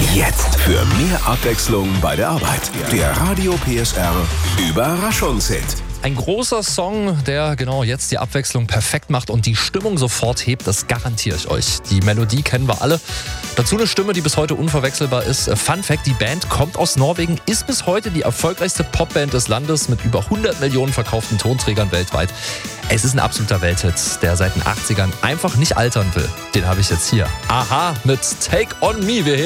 Jetzt für mehr Abwechslung bei der Arbeit. Der Radio PSR Überraschungshit. Ein großer Song, der genau jetzt die Abwechslung perfekt macht und die Stimmung sofort hebt, das garantiere ich euch. Die Melodie kennen wir alle. Dazu eine Stimme, die bis heute unverwechselbar ist. Fun Fact, die Band kommt aus Norwegen, ist bis heute die erfolgreichste Popband des Landes mit über 100 Millionen verkauften Tonträgern weltweit. Es ist ein absoluter Welthit, der seit den 80ern einfach nicht altern will. Den habe ich jetzt hier. Aha mit Take On Me. Wir